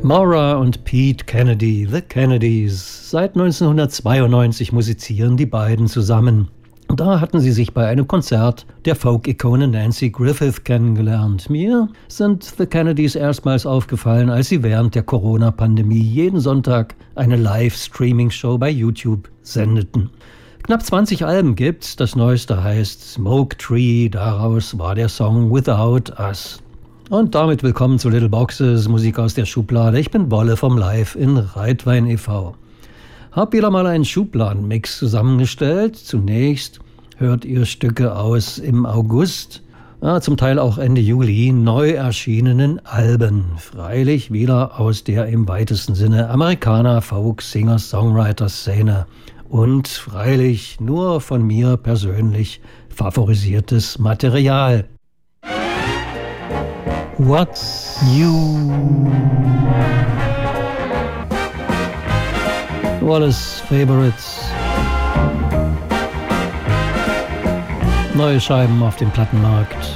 Maura und Pete Kennedy, The Kennedys. Seit 1992 musizieren die beiden zusammen. Da hatten sie sich bei einem Konzert der Folk-Ikone Nanci Griffith kennengelernt. Mir sind The Kennedys erstmals aufgefallen, als sie während der Corona-Pandemie jeden Sonntag eine Live-Streaming-Show bei YouTube sendeten. Knapp 20 Alben gibt's, das neueste heißt Smoke Tree, daraus war der Song Without Us. Und damit willkommen zu Little Boxes, Musik aus der Schublade. Ich bin Wolle vom Live in Reitwein e.V. Hab wieder mal einen Schubladenmix zusammengestellt. Zunächst hört ihr Stücke aus im August, zum Teil auch Ende Juli, neu erschienenen Alben. Freilich wieder aus der im weitesten Sinne Amerikaner Folk Singer Songwriter Szene. Und freilich nur von mir persönlich favorisiertes Material. What's New? Wallace Favorites. Neue Scheiben auf dem Plattenmarkt.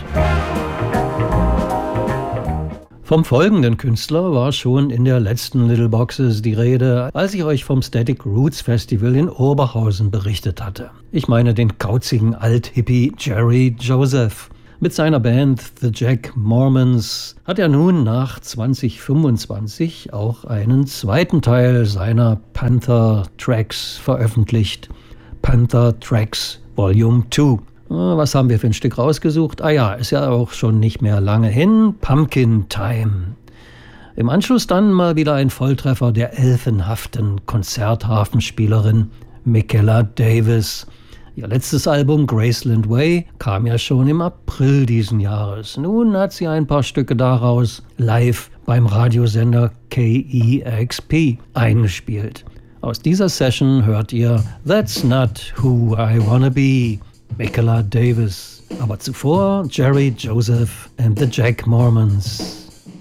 Vom folgenden Künstler war schon in der letzten Little Boxes die Rede, als ich euch vom Static Roots Festival in Oberhausen berichtet hatte. Ich meine den kauzigen Alt-Hippie Jerry Joseph. Mit seiner Band The Jack Mormons hat er nun nach 2025 auch einen zweiten Teil seiner Panther Tracks veröffentlicht. Panther Tracks Volume 2. Was haben wir für ein Stück rausgesucht? Ist ja auch schon nicht mehr lange hin. Pumpkin Time. Im Anschluss dann mal wieder ein Volltreffer der elfenhaften Konzerthafenspielerin Michaela Davis. Ihr letztes Album Graceland Way kam ja schon im April diesen Jahres. Nun hat sie ein paar Stücke daraus live beim Radiosender KEXP eingespielt. Aus dieser Session hört ihr That's Not Who I Wanna Be, Michaela Davis. Aber zuvor Jerry Joseph and the Jack Mormons.